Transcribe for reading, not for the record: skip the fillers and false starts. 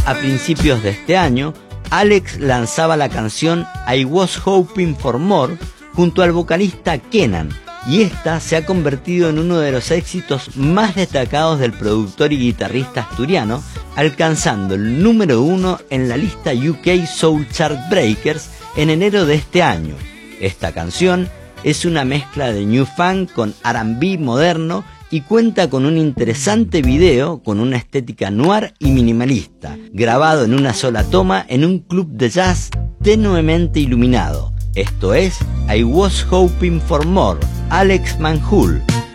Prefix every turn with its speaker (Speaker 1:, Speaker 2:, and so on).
Speaker 1: A principios de este año, Alex lanzaba la canción I Was Hoping for More junto al vocalista Kenan, y esta se ha convertido en uno de los éxitos más destacados del productor y guitarrista asturiano, alcanzando el número 1 en la lista UK Soul Chart Breakers en enero de este año. Esta canción es una mezcla de New Funk con R&B moderno y cuenta con un interesante video con una estética noir y minimalista, grabado en una sola toma en un club de jazz tenuemente iluminado. Esto es I Was Hoping for More, Alex Manhoul.